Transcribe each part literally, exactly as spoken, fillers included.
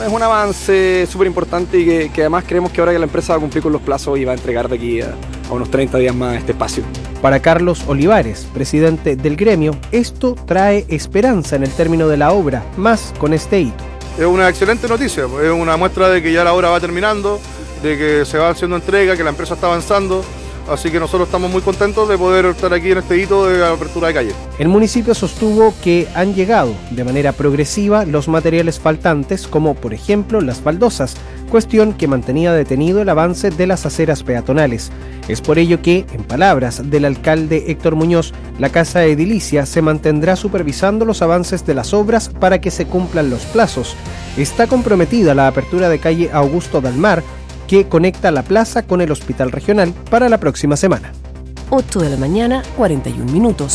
es un avance súper importante y que, que además creemos que ahora que la empresa va a cumplir con los plazos y va a entregar de aquí a, a unos treinta días más este espacio. Para Carlos Olivares, presidente del gremio, esto trae esperanza en el término de la obra, más con este hito. Es una excelente noticia, es una muestra de que ya la obra va terminando, de que se va haciendo entrega, que la empresa está avanzando. Así que nosotros estamos muy contentos de poder estar aquí en este hito de apertura de calle. El municipio sostuvo que han llegado de manera progresiva los materiales faltantes, como por ejemplo las baldosas, cuestión que mantenía detenido el avance de las aceras peatonales. Es por ello que, en palabras del alcalde Héctor Muñoz, la Casa Edilicia se mantendrá supervisando los avances de las obras para que se cumplan los plazos. Está comprometida la apertura de calle Augusto Dalmar, que conecta la plaza con el hospital regional para la próxima semana. ocho de la mañana, cuarenta y un minutos.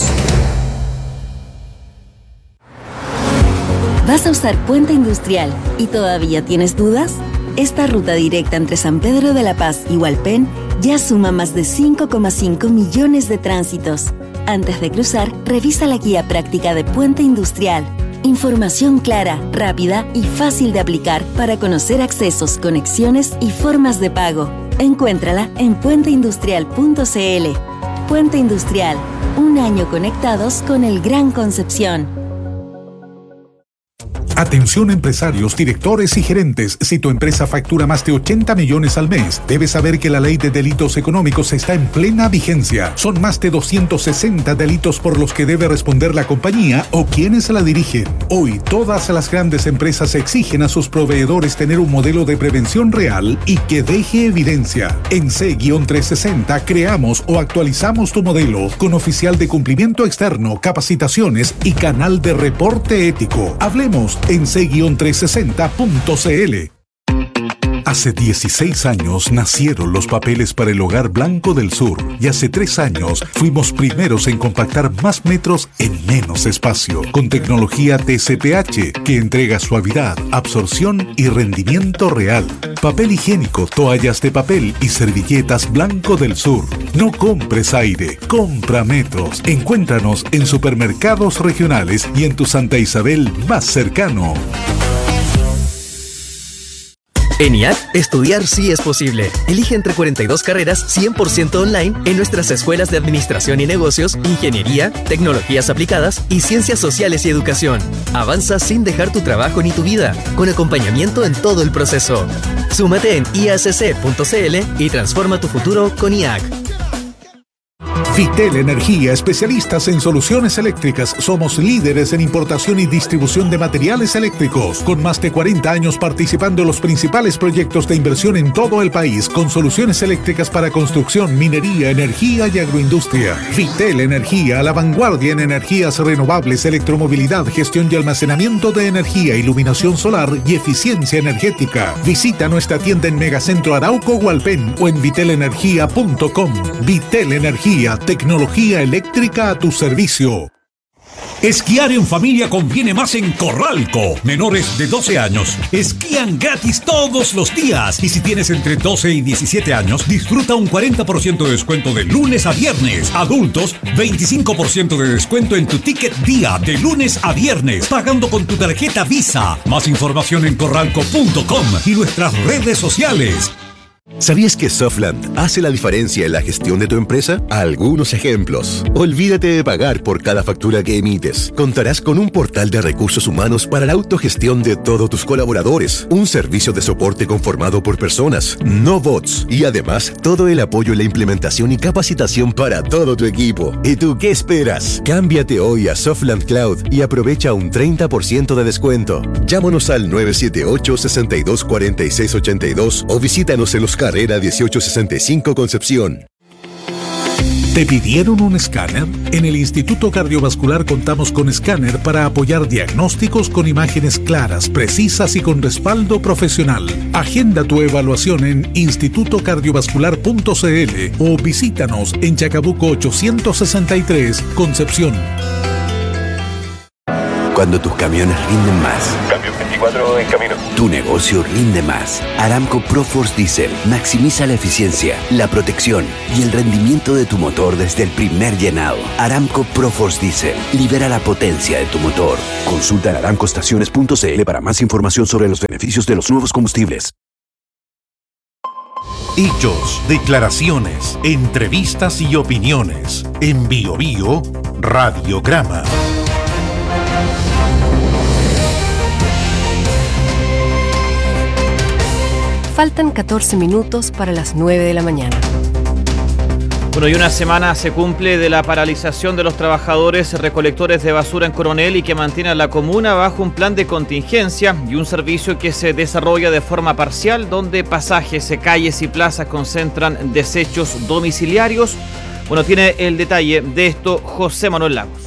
¿Vas a usar Puente Industrial y todavía tienes dudas? Esta ruta directa entre San Pedro de la Paz y Hualpén ya suma más de cinco coma cinco millones de tránsitos. Antes de cruzar, revisa la guía práctica de Puente Industrial. Información clara, rápida y fácil de aplicar para conocer accesos, conexiones y formas de pago. Encuéntrala en puente industrial punto c l. Puente Industrial, un año conectados con el Gran Concepción. Atención empresarios, directores y gerentes. Si tu empresa factura más de ochenta millones al mes, debes saber que la ley de delitos económicos está en plena vigencia. Son más de doscientos sesenta delitos por los que debe responder la compañía o quienes la dirigen. Hoy, todas las grandes empresas exigen a sus proveedores tener un modelo de prevención real y que deje evidencia. En C trescientos sesenta creamos o actualizamos tu modelo con oficial de cumplimiento externo, capacitaciones y canal de reporte ético. Hablemos en c trescientos sesenta punto c l. Hace dieciséis años nacieron los papeles para el Hogar Blanco del Sur y hace tres años fuimos primeros en compactar más metros en menos espacio con tecnología T C P H que entrega suavidad, absorción y rendimiento real. Papel higiénico, toallas de papel y servilletas Blanco del Sur. No compres aire, compra metros. Encuéntranos en supermercados regionales y en tu Santa Isabel más cercano. En I A C, estudiar sí es posible. Elige entre cuarenta y dos carreras cien por ciento online en nuestras escuelas de Administración y Negocios, Ingeniería, Tecnologías Aplicadas y Ciencias Sociales y Educación. Avanza sin dejar tu trabajo ni tu vida, con acompañamiento en todo el proceso. Súmate en i a c c punto c l y transforma tu futuro con I A C. Vitel Energía, especialistas en soluciones eléctricas. Somos líderes en importación y distribución de materiales eléctricos, con más de cuarenta años participando en los principales proyectos de inversión en todo el país, con soluciones eléctricas para construcción, minería, energía y agroindustria. Vitel Energía, a la vanguardia en energías renovables, electromovilidad, gestión y almacenamiento de energía, iluminación solar y eficiencia energética. Visita nuestra tienda en Megacentro Arauco Hualpén o en vitel energía punto com. Vitel Energía, tecnología eléctrica a tu servicio. Esquiar en familia conviene más en Corralco. Menores de doce años esquían gratis todos los días. Y si tienes entre doce y diecisiete años, disfruta un cuarenta por ciento de descuento de lunes a viernes. Adultos, veinticinco por ciento de descuento en tu ticket día de lunes a viernes, pagando con tu tarjeta Visa. Más información en corralco punto com y nuestras redes sociales. ¿Sabías que Softland hace la diferencia en la gestión de tu empresa? Algunos ejemplos. Olvídate de pagar por cada factura que emites. Contarás con un portal de recursos humanos para la autogestión de todos tus colaboradores, un servicio de soporte conformado por personas, no bots, y además todo el apoyo en la implementación y capacitación para todo tu equipo. ¿Y tú qué esperas? Cámbiate hoy a Softland Cloud y aprovecha un treinta por ciento de descuento. Llámanos al nueve siete ocho, seis dos cuatro seis ocho dos o visítanos en los Carrera dieciocho sesenta y cinco Concepción. ¿Te pidieron un escáner? En el Instituto Cardiovascular contamos con escáner para apoyar diagnósticos con imágenes claras, precisas y con respaldo profesional. Agenda tu evaluación en instituto cardiovascular punto c l o visítanos en Chacabuco ochocientos sesenta y tres, Concepción. Cuando tus camiones rinden más. Cambio veinticuatro en camino. Tu negocio rinde más. Aramco ProForce Diesel maximiza la eficiencia, la protección y el rendimiento de tu motor desde el primer llenado. Aramco ProForce Diesel libera la potencia de tu motor. Consulta en aramco estaciones punto c l para más información sobre los beneficios de los nuevos combustibles. Hechos, declaraciones, entrevistas y opiniones. En Bio Bio, Radiograma. Faltan catorce minutos para las nueve de la mañana. Bueno, y una semana se cumple de la paralización de los trabajadores recolectores de basura en Coronel y que mantiene a la comuna bajo un plan de contingencia y un servicio que se desarrolla de forma parcial, donde pasajes, calles y plazas concentran desechos domiciliarios. Bueno, tiene el detalle de esto José Manuel Lagos.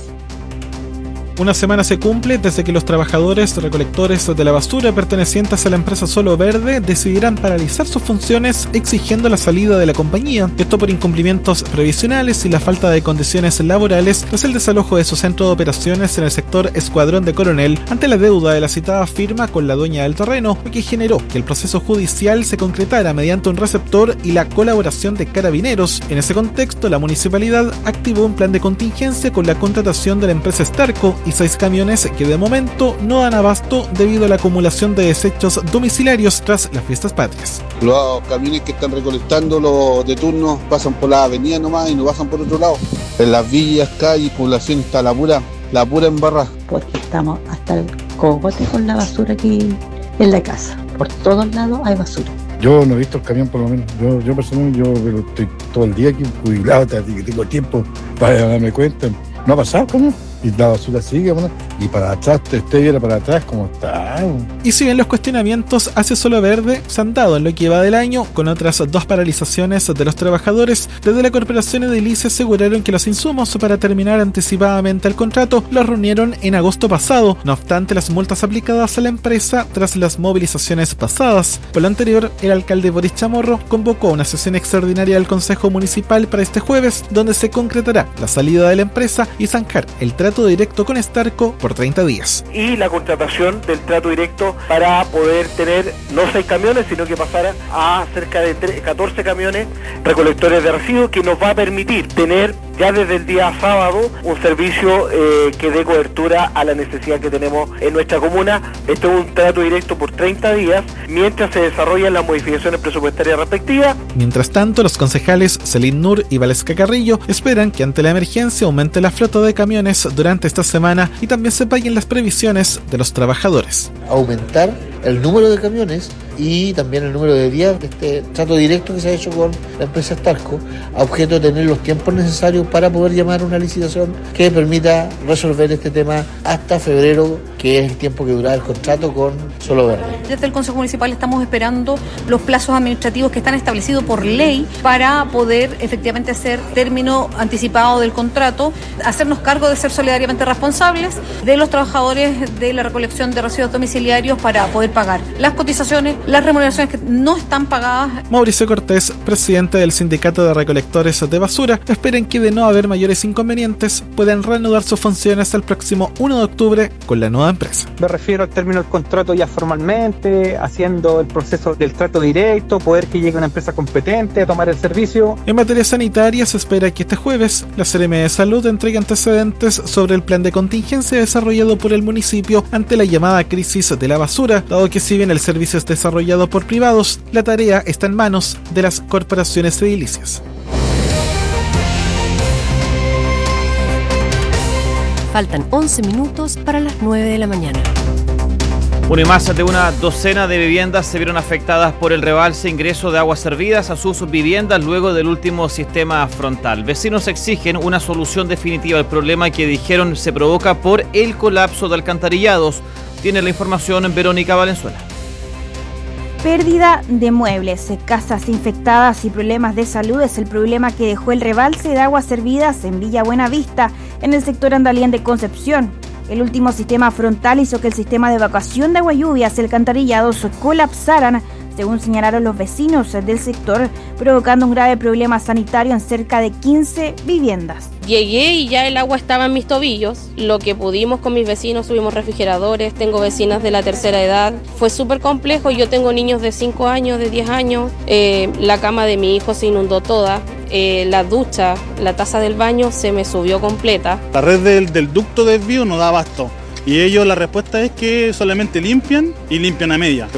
Una semana se cumple desde que los trabajadores recolectores de la basura pertenecientes a la empresa Solo Verde decidirán paralizar sus funciones exigiendo la salida de la compañía. Esto por incumplimientos previsionales y la falta de condiciones laborales tras el desalojo de su centro de operaciones en el sector Escuadrón de Coronel ante la deuda de la citada firma con la dueña del terreno, lo que generó que el proceso judicial se concretara mediante un receptor y la colaboración de carabineros. En ese contexto, la municipalidad activó un plan de contingencia con la contratación de la empresa Starco y seis camiones que de momento no dan abasto debido a la acumulación de desechos domiciliarios tras las fiestas patrias. Los camiones que están recolectando los de turno pasan por la avenida nomás y no pasan por otro lado. En las villas, calles, población está la pura, la pura embarrada. Porque estamos hasta el cogote con la basura aquí en la casa. Por todos lados hay basura. Yo no he visto el camión por lo menos. Yo, yo personalmente, yo pero estoy todo el día aquí jubilado, así que tengo tiempo para darme cuenta. No ha pasado el camión. Y la basura sigue, bueno, y para atrás, usted viera para atrás cómo está. Y si bien los cuestionamientos hacia Solo Verde se han dado en lo que va del año, con otras dos paralizaciones de los trabajadores, desde la Corporación Edilicia aseguraron que los insumos para terminar anticipadamente el contrato los reunieron en agosto pasado, no obstante las multas aplicadas a la empresa tras las movilizaciones pasadas. Por lo anterior, el alcalde Boris Chamorro convocó una sesión extraordinaria del Consejo Municipal para este jueves, donde se concretará la salida de la empresa y zanjar el trato directo con Starco por treinta días. Y la contratación del trato directo para poder tener no seis camiones, sino que pasara a cerca de catorce camiones recolectores de residuos, que nos va a permitir tener ya desde el día sábado un servicio eh, que dé cobertura a la necesidad que tenemos en nuestra comuna. Esto es un trato directo por treinta días, mientras se desarrollan las modificaciones presupuestarias respectivas. Mientras tanto, los concejales Celín Nur y Valesca Carrillo esperan que ante la emergencia aumente la flota de camiones durante esta semana y también se paguen las previsiones de los trabajadores. Aumentar el número de camiones y también el número de días de este trato directo que se ha hecho con la empresa Starco, a objeto de tener los tiempos necesarios para poder llamar a una licitación que permita resolver este tema hasta febrero, que es el tiempo que durará el contrato con Solo Verde. Desde el Consejo Municipal estamos esperando los plazos administrativos que están establecidos por ley para poder efectivamente hacer término anticipado del contrato, hacernos cargo de ser solidariamente responsables de los trabajadores de la recolección de residuos domiciliarios para poder pagar las cotizaciones, las remuneraciones que no están pagadas. Mauricio Cortés, presidente del Sindicato de Recolectores de Basura, esperan que de no haber mayores inconvenientes puedan reanudar sus funciones el próximo uno de octubre con la nueva empresa. Me refiero al término del contrato ya formalmente, haciendo el proceso del trato directo, poder que llegue una empresa competente a tomar el servicio. En materia sanitaria, se espera que este jueves la Seremi de Salud entregue antecedentes sobre el plan de contingencia desarrollado por el municipio ante la llamada crisis de la basura, dado que si bien el servicio es desarrollado por privados, la tarea está en manos de las corporaciones edilicias. Faltan once minutos para las nueve de la mañana. Bueno, y más de una docena de viviendas se vieron afectadas por el rebalse e ingreso de aguas servidas a sus viviendas luego del último sistema frontal. Vecinos exigen una solución definitiva al problema que dijeron se provoca por el colapso de alcantarillados. Tiene la información Verónica Valenzuela. Pérdida de muebles, casas infectadas y problemas de salud es el problema que dejó el rebalse de aguas servidas en Villa Buenavista, en el sector Andalién de Concepción. El último sistema frontal hizo que el sistema de evacuación de aguas lluvias y alcantarillados colapsaran, según señalaron los vecinos del sector, provocando un grave problema sanitario en cerca de quince viviendas. Llegué y ya el agua estaba en mis tobillos. Lo que pudimos con mis vecinos, subimos refrigeradores, tengo vecinas de la tercera edad. Fue súper complejo, yo tengo niños de cinco años, de diez años. Eh, la cama de mi hijo se inundó toda. Eh, la ducha, la taza del baño se me subió completa. La red del, del ducto de desvío no da abasto. Y ellos, la respuesta es que solamente limpian y limpian a media.